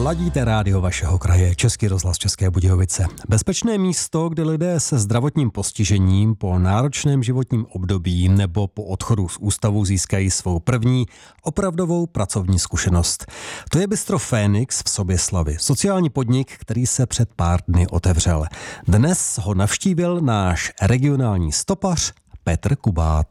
Ladíte rádio vašeho kraje, Český rozhlas České Budějovice. Bezpečné místo, kde lidé se zdravotním postižením po náročném životním období nebo po odchodu z ústavu získají svou první opravdovou pracovní zkušenost. To je bistro Fénix v Soběslavi, sociální podnik, který se před pár dny otevřel. Dnes ho navštívil náš regionální stopař Petr Kubát.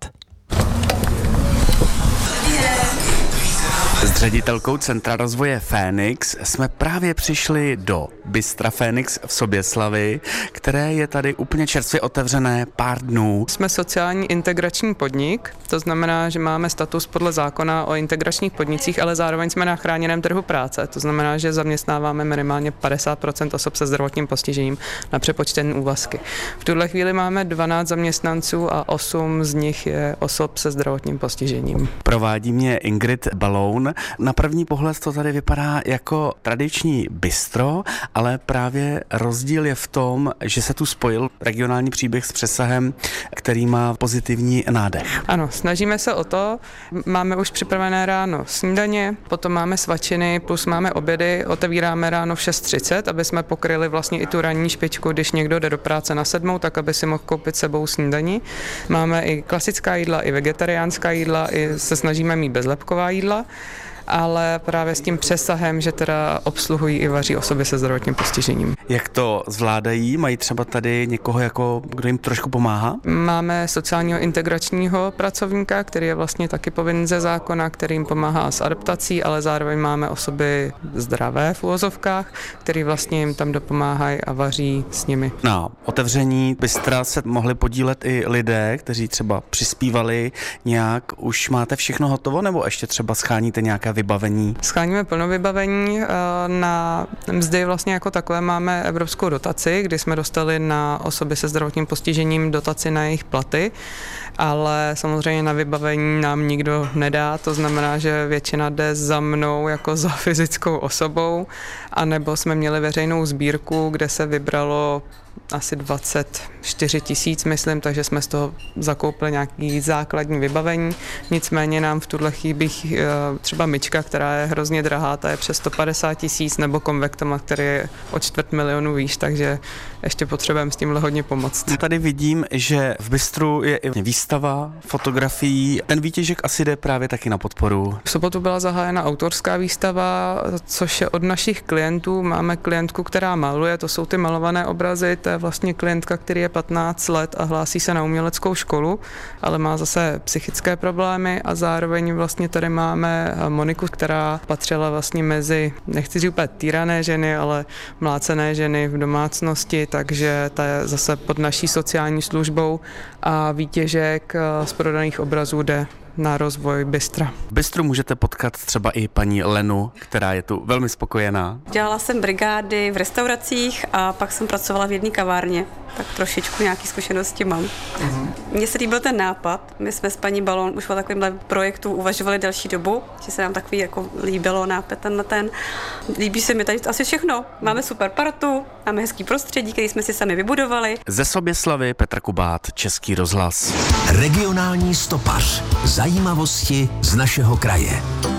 S ředitelkou Centra rozvoje Fénix jsme právě přišli do bistra Fénix v Soběslavi, které je tady úplně čerstvě otevřené pár dnů. Jsme sociální integrační podnik, to znamená, že máme status podle zákona o integračních podnicích, ale zároveň jsme na chráněném trhu práce. To znamená, že zaměstnáváme minimálně 50% osob se zdravotním postižením na přepočtené úvazky. V tuhle chvíli máme 12 zaměstnanců a 8 z nich je osob se zdravotním postižením. Provádí mě Ingrid Baloun. Na první pohled to tady vypadá jako tradiční bistro, ale právě rozdíl je v tom, že se tu spojil regionální příběh s přesahem, který má pozitivní nádech. Ano, snažíme se o to. Máme už připravené ráno snídaně, potom máme svačiny, plus máme obědy. Otevíráme ráno v 6:30, aby jsme pokryli vlastně i tu ranní špičku, když někdo jde do práce na 7, tak aby si mohl koupit sebou snídani. Máme i klasická jídla, i vegetariánská jídla, i se snažíme mít bezlepková jídla, ale právě s tím přesahem, že teda obsluhují i vaří osoby se zdravotním postižením. Jak to zvládají? Mají třeba tady někoho, kdo jim trošku pomáhá? Máme sociálního integračního pracovníka, který je vlastně taky povinen ze zákona, který jim pomáhá s adaptací, ale zároveň máme osoby zdravé v uvozovkách, který vlastně jim tam dopomáhají a vaří s nimi. Na otevření bistra se mohli podílet i lidé, kteří třeba přispívali nějak. Už máte všechno hotovo, nebo ještě třeba scháníte nějaké vybavení? Scháníme plno vybavení. Na mzdy vlastně jako takové máme evropskou dotaci, kdy jsme dostali na osoby se zdravotním postižením dotaci na jejich platy, ale samozřejmě na vybavení nám nikdo nedá, to znamená, že většina jde za mnou jako za fyzickou osobou, anebo jsme měli veřejnou sbírku, kde se vybralo asi 24 000, myslím, takže jsme z toho zakoupili nějaký základní vybavení. Nicméně nám v tuhle chybí třeba myčka, která je hrozně drahá, ta je přes 150 000, nebo konvektomat, který je o 250 000 výš, takže ještě potřebujeme s tímhle hodně pomoct. Tady vidím, že v bistru je i výstava fotografií. Ten výtěžek asi jde právě taky na podporu. V sobotu byla zahájena autorská výstava, což je od našich klientů. Máme klientku, která maluje, to jsou ty malované obrazy. To je vlastně klientka, který je 15 let a hlásí se na uměleckou školu, ale má zase psychické problémy a zároveň vlastně tady máme Moniku, která patřila vlastně mezi, nechci říct úplně týrané ženy, ale mlácené ženy v domácnosti, takže ta je zase pod naší sociální službou a výtěžek z prodaných obrazů jde na rozvoj bistra. V bistru můžete potkat třeba i paní Lenu, která je tu velmi spokojená. Dělala jsem brigády v restauracích a pak jsem pracovala v jedné kavárně, tak trošičku nějaké zkušenosti mám. Mně se líbil ten nápad, my jsme s paní Balon už o takovémhle projektu uvažovali delší dobu, že se nám takový jako líbilo nápad ten. Líbí se mi tady asi všechno. Máme super partu, máme hezký prostředí, který jsme si sami vybudovali. Ze Soběslavy Petr Kubát, Český rozhlas. Regionální stopař. Zajímavosti z našeho kraje.